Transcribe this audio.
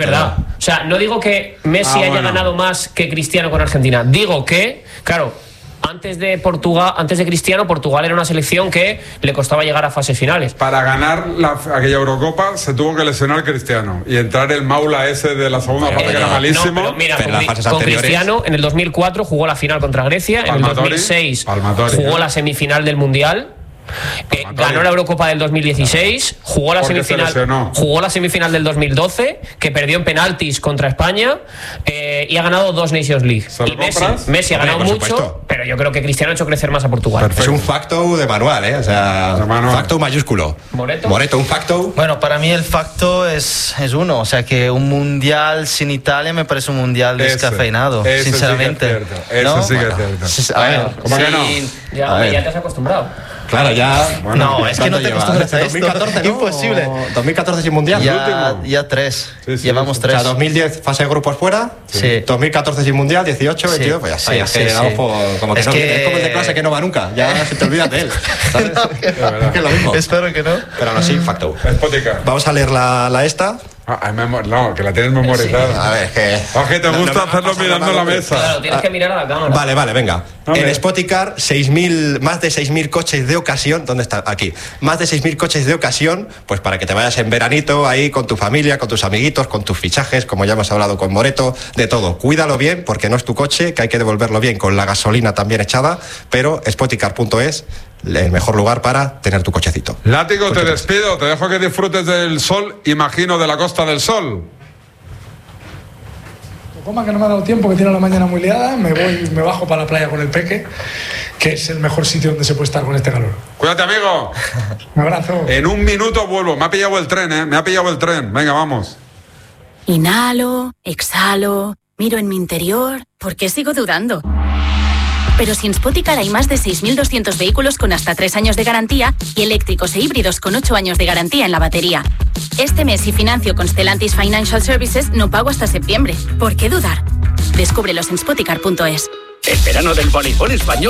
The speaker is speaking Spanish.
verdad. O sea, no digo que Messi haya ganado más que Cristiano con Argentina. Digo que, claro, antes de Cristiano, Portugal era una selección que le costaba llegar a fases finales. Para ganar aquella Eurocopa se tuvo que lesionar Cristiano y entrar el Maula ese de la segunda parte que era malísimo. Pero mira, con Cristiano en el 2004 jugó la final contra Grecia, en el 2006 jugó la semifinal del Mundial. Ganó la Eurocopa del 2016, jugó la semifinal del 2012, que perdió en penaltis contra España, y ha ganado 2 Nations League. Y Messi ha ganado mucho, pero yo creo que Cristiano ha hecho crecer más a Portugal. Perfecto. Es un facto de manual, o sea, facto mayúsculo. Moreto, un facto. Bueno, para mí el facto es uno, o sea, que un mundial sin Italia me parece un mundial descafeinado, sinceramente. Eso sí que es cierto. A ver, ¿cómo que no? Ya te has acostumbrado. Claro, ya. Bueno, no, es que no te acostumbras a esto. 2014, ¿no? Imposible. 2014 sin mundial. Ya 3. Llevamos 3. O sea, 2010 fase de grupos fuera. Sí. 2014 sin mundial, 18, 22. Pues ya está. Ya que damos como que es como el de clase que no va nunca. Ya se te olvida de él. ¿Sabes? Es que es lo mismo. Espero que no. Pero no, sí, facto. Vamos a leer la esta. No, que la tienes memorizada. A ver, que te gusta hacerlo mirando la mesa. Claro, tienes que mirar a la cámara. Vale, venga. En Spoticar, más de 6.000 coches de ocasión. ¿Dónde está? Aquí. Más de 6.000 coches de ocasión, pues para que te vayas en veranito ahí con tu familia, con tus amiguitos, con tus fichajes, como ya hemos hablado con Moreto, de todo. Cuídalo bien, porque no es tu coche, que hay que devolverlo bien con la gasolina también echada, pero spoticar.es, el mejor lugar para tener tu cochecito. Látigo, te despido, te dejo que disfrutes del sol, imagino, de la Costa del Sol. Como que no me ha dado tiempo, que tiene la mañana muy liada, me bajo para la playa con el peque, que es el mejor sitio donde se puede estar con este calor. Cuídate, amigo. Un abrazo. En un minuto vuelvo, me ha pillado el tren, venga, vamos. Inhalo, exhalo, miro en mi interior, ¿por qué sigo dudando? Pero si en Spoticar hay más de 6.200 vehículos con hasta 3 años de garantía y eléctricos e híbridos con 8 años de garantía en la batería. Este mes, si financio con Stellantis Financial Services, no pago hasta septiembre. ¿Por qué dudar? Descúbrelos en spoticar.es. El verano del voleibol español